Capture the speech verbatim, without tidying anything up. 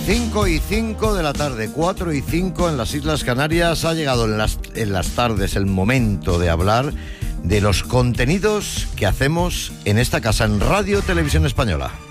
cinco y cinco de la tarde, cuatro y cinco en las Islas Canarias. Ha llegado en las, en las tardes el momento de hablar de los contenidos que hacemos en esta casa, en Radio Televisión Española.